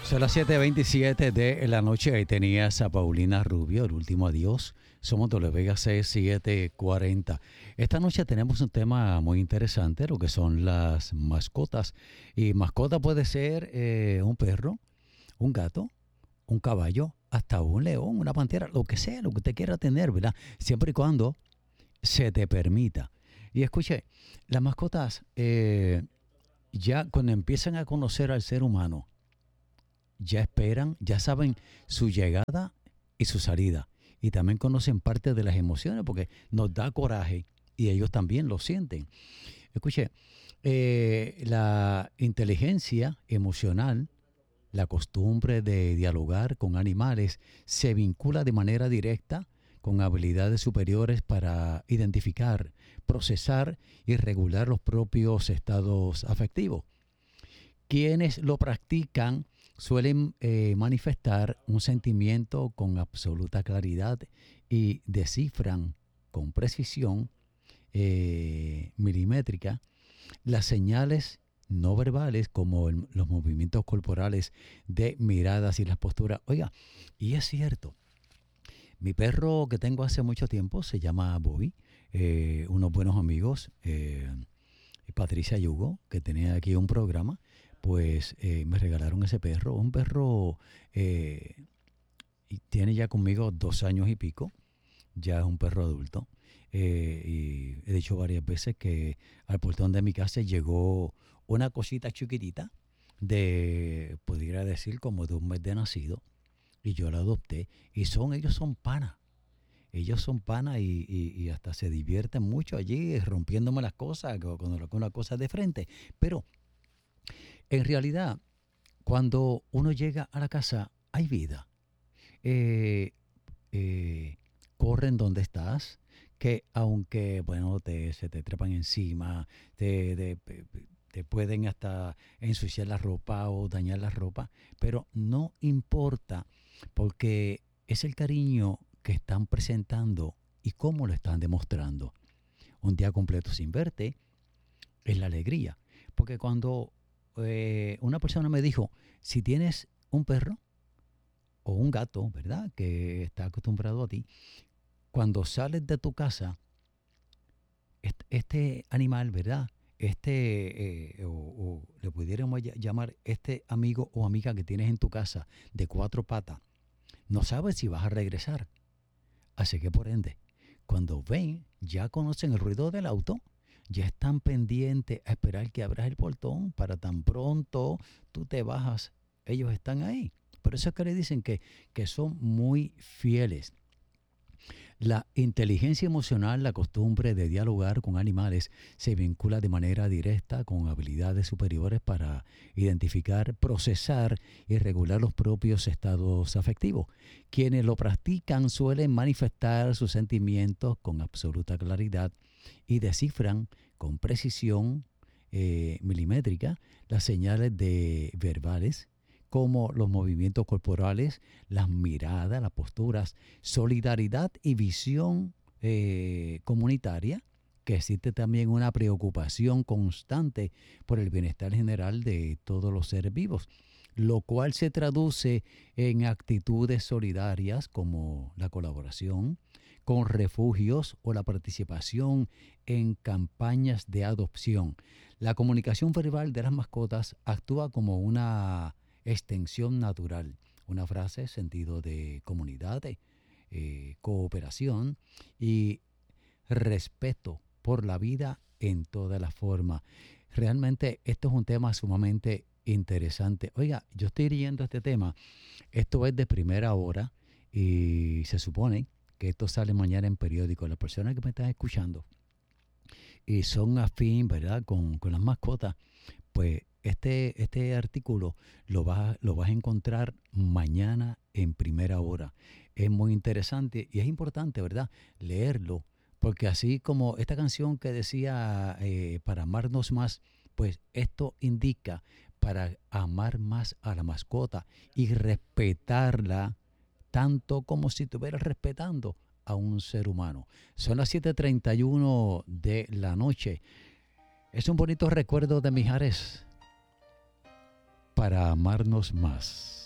Son las 7:27 de la noche. Ahí tenías a Paulina Rubio, El Último Adiós. Somos WVGC 740. Esta noche tenemos un tema muy interesante, lo que son las mascotas. Y mascota puede ser un perro, un gato, un caballo, hasta un león, una pantera, lo que sea, lo que usted quiera tener, ¿verdad? Siempre y cuando se te permita. Y escuche, las mascotas ya cuando empiezan a conocer al ser humano, ya esperan, ya saben su llegada y su salida. Y también conocen parte de las emociones porque nos da coraje y ellos también lo sienten. Escuche, la inteligencia emocional, la costumbre de dialogar con animales, se vincula de manera directa con habilidades superiores para identificar, procesar y regular los propios estados afectivos. Quienes lo practican suelen manifestar un sentimiento con absoluta claridad y descifran con precisión milimétrica las señales no verbales como los movimientos corporales de miradas y las posturas. Oiga, y es cierto, mi perro que tengo hace mucho tiempo se llama Bobby, unos buenos amigos, Patricia y Hugo, que tenía aquí un programa, pues me regalaron ese perro. Un perro y tiene ya conmigo 2 años y pico, ya es un perro adulto. Y he dicho varias veces que al portón de mi casa llegó una cosita chiquitita podría decir, como de un mes de nacido, y yo la adopté. Y ellos son panas. Ellos son panas y hasta se divierten mucho allí rompiéndome las cosas cuando le pongo las cosas de frente. Pero en realidad, cuando uno llega a la casa, hay vida. Eh, Corren donde estás, que aunque, bueno, se te trepan encima, te pueden hasta ensuciar la ropa o dañar la ropa, pero no importa, porque es el cariño que están presentando y cómo lo están demostrando. Un día completo sin verte es la alegría, porque cuando una persona me dijo, si tienes un perro o un gato, ¿verdad?, que está acostumbrado a ti, cuando sales de tu casa, este animal, ¿verdad?, o le pudiéramos llamar este amigo o amiga que tienes en tu casa de 4 patas, no sabes si vas a regresar. Así que por ende, cuando ven, ya conocen el ruido del auto, ya están pendientes a esperar que abras el portón para tan pronto tú te bajas, ellos están ahí. Por eso es que le dicen que son muy fieles. La inteligencia emocional, la costumbre de dialogar con animales, se vincula de manera directa con habilidades superiores para identificar, procesar y regular los propios estados afectivos. Quienes lo practican suelen manifestar sus sentimientos con absoluta claridad y descifran con precisión milimétrica las señales verbales, como los movimientos corporales, las miradas, las posturas, solidaridad y visión comunitaria, que existe también una preocupación constante por el bienestar general de todos los seres vivos, lo cual se traduce en actitudes solidarias como la colaboración con refugios o la participación en campañas de adopción. La comunicación verbal de las mascotas actúa como una extensión natural, una frase sentido de comunidad, cooperación y respeto por la vida en todas las formas. Realmente esto es un tema sumamente interesante. Oiga, yo estoy leyendo este tema, esto es de primera hora y se supone que esto sale mañana en periódico. Las personas que me están escuchando y son afín, ¿verdad?, con las mascotas, pues este artículo lo vas a encontrar mañana en primera hora. Es muy interesante y es importante, ¿verdad?, leerlo, porque así como esta canción que decía para amarnos más, pues esto indica para amar más a la mascota y respetarla tanto como si estuvieras respetando a un ser humano. Son las 7:31 de la noche. Es un bonito recuerdo de Mijares, para amarnos más.